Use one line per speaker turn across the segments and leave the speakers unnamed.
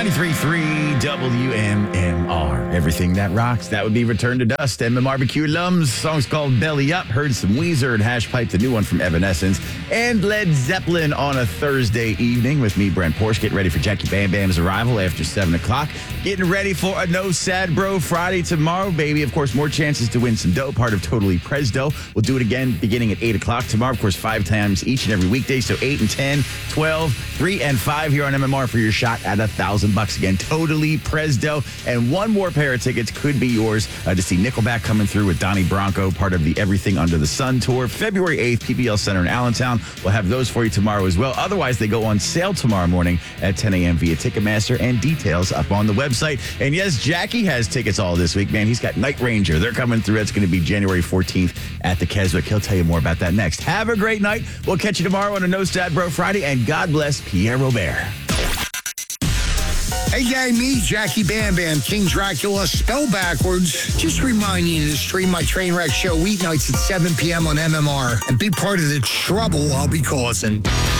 93.3 WMMR. Everything that rocks. That would be Return to Dust. MMRBQ alums. Song's called Belly Up. Heard some Weezer and Hash Pipe, the new one from Evanescence. And Led Zeppelin on a Thursday evening with me, Brent Porsche. Getting ready for Jackie Bam Bam's arrival after 7 o'clock. Getting ready for a No Sad Bro Friday tomorrow, baby. Of course, more chances to win some dough. Part of Totally Presdo. We'll do it again beginning at 8 o'clock tomorrow. Of course, 5 times each and every weekday. So 8 and 10, 12, 3 and 5 here on MMR for your shot at $1,000 again. Totally Presdo. And one more pair of tickets could be yours to see Nickelback coming through with Donnie Brasco, part of the Everything Under the Sun tour. February 8th, PBL Center in Allentown. We'll have those for you tomorrow as well. Otherwise, they go on sale tomorrow morning at 10 a.m. via Ticketmaster, and details up on the website. And yes, Jackie has tickets all this week, man. He's got Night Ranger. They're coming through. It's going to be January 14th at the Keswick. He'll tell you more about that next. Have a great night. We'll catch you tomorrow on a No Sad Bro Friday, and God bless Pierre Robert.
Hey gang, me, Jackie Bam Bam, King Dracula, spelled backwards. Just reminding you to stream my Trainwreck show weeknights at 7 p.m. on MMR and be part of the trouble I'll be causing.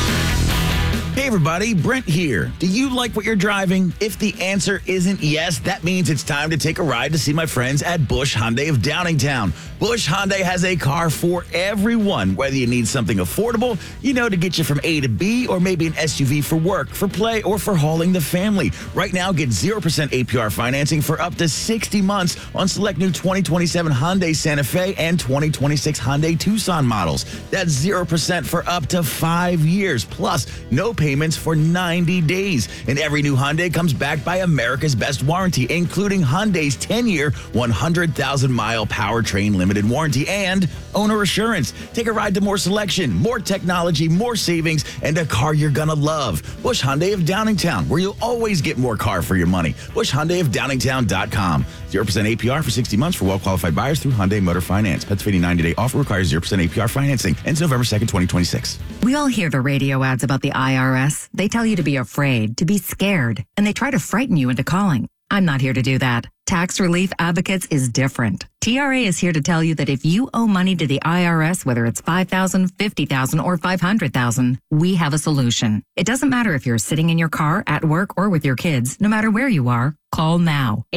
Hey everybody, Brent here. Do you like what you're driving? If the answer isn't yes, that means it's time to take a ride to see my friends at Bush Hyundai of Downingtown. Bush Hyundai has a car for everyone, whether you need something affordable, to get you from A to B, or maybe an SUV for work, for play, or for hauling the family. Right now, get 0% APR financing for up to 60 months on select new 2027 Hyundai Santa Fe and 2026 Hyundai Tucson models. That's 0% for up to 5 years, plus no payments for 90 days. And every new Hyundai comes backed by America's Best Warranty, including Hyundai's 10-year, 100,000-mile powertrain limited warranty and owner assurance. Take a ride to more selection, more technology, more savings, and a car you're gonna love. Bush Hyundai of Downingtown, where you'll always get more car for your money. Bush Hyundai of Downingtown.com. 0% APR for 60 months for well-qualified buyers through Hyundai Motor Finance. Pennsylvania 90-day offer requires 0% APR financing. Ends November 2nd, 2026.
We all hear the radio ads about the IRS. They tell you to be afraid, to be scared, and they try to frighten you into calling. I'm not here to do that. Tax Relief Advocates is different. TRA is here to tell you that if you owe money to the IRS, whether it's $5,000, $50,000, or $500,000, we have a solution. It doesn't matter if you're sitting in your car, at work, or with your kids. No matter where you are, call now.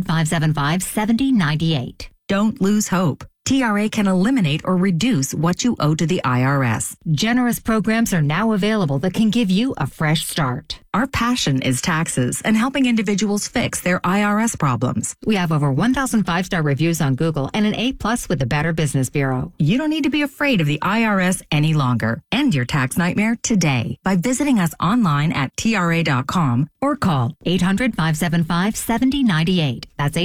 800-575-7098. Don't lose hope. TRA can eliminate or reduce what you owe to the IRS.
Generous programs are now available that can give you a fresh start.
Our passion is taxes and helping individuals fix their IRS problems.
We have over 1,000 5-star reviews on Google and an A+ with the Better Business Bureau.
You don't need to be afraid of the IRS any longer. End your tax nightmare today by visiting us online at TRA.com
or call 800-575-7098. That's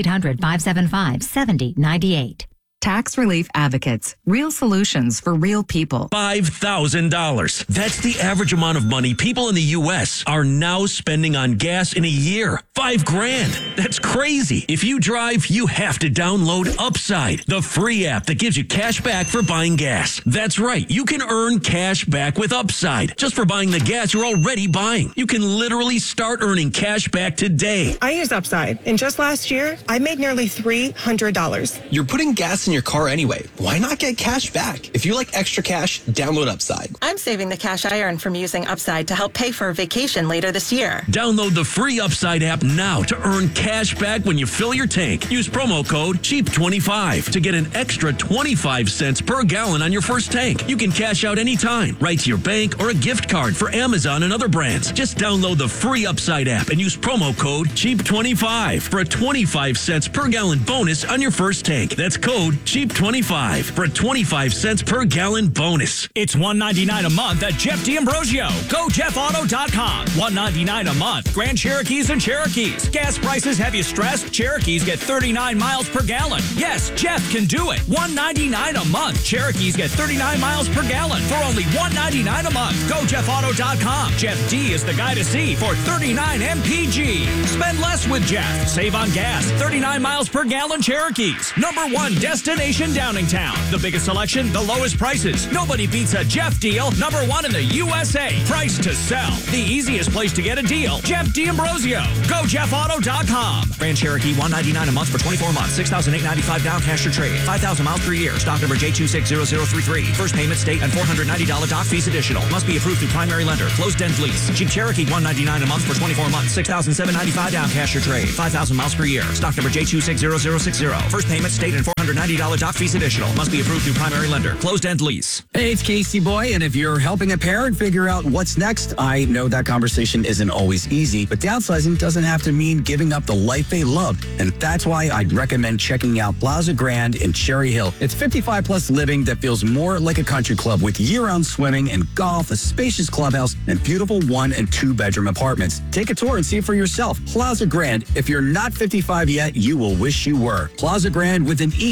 800-575-7098.
Tax Relief Advocates. Real solutions for real people.
$5,000. That's the average amount of money people in the U.S. are now spending on gas in a year. $5,000. That's crazy. If you drive, you have to download Upside, the free app that gives you cash back for buying gas. That's right. You can earn cash back with Upside just for buying the gas you're already buying. You can literally start earning cash back today.
I use Upside, and just last year, I made nearly $300.
You're putting gas in your car anyway. Why not get cash back? If you like extra cash, download Upside.
I'm saving the cash I earn from using Upside to help pay for a vacation later this year.
Download the free Upside app now to earn cash back when you fill your tank. Use promo code CHEAP25 to get an extra 25 cents per gallon on your first tank. You can cash out anytime, right to your bank or a gift card for Amazon and other brands. Just download the free Upside app and use promo code CHEAP25 for a 25 cents per gallon bonus on your first tank. That's code CHEAP25 for a 25 cents per gallon bonus.
It's $199 a month at Jeff D'Ambrosio. Go JeffAuto.com. $199 a month. Grand Cherokees and Cherokees. Gas prices have you stressed? Cherokees get 39 miles per gallon. Yes, Jeff can do it. $199 a month. Cherokees get 39 miles per gallon for only $199 a month. Go JeffAuto.com. Jeff D is the guy to see for 39 MPG. Spend less with Jeff. Save on gas. 39 miles per gallon Cherokees. #1 destination Destination Downingtown. The biggest selection, the lowest prices. Nobody beats a Jeff deal. #1 in the USA. Price to sell. The easiest place to get a deal. Jeff D'Ambrosio. GoJeffAuto.com. Grand Cherokee $199 a month for 24 months. $6,895 down, cash or trade. 5,000 miles per year. Stock number J260033. First payment state and $490 dock fees additional. Must be approved through primary lender. Closed-end lease. Jeep Cherokee $199 a month for 24 months. $6,795 down, cash or trade. 5,000 miles per year. Stock number J260060. First payment state and $490 dock fees additional. Must be approved through primary lender. Closed-end lease.
Hey, it's Casey Boy, and if you're helping a parent figure out what's next, I know that conversation isn't always easy, but downsizing doesn't have to mean giving up the life they loved, and that's why I'd recommend checking out Plaza Grand in Cherry Hill. It's 55-plus living that feels more like a country club with year-round swimming and golf, a spacious clubhouse, and beautiful 1- and 2-bedroom apartments. Take a tour and see for yourself. Plaza Grand. If you're not 55 yet, you will wish you were. Plaza Grand with an E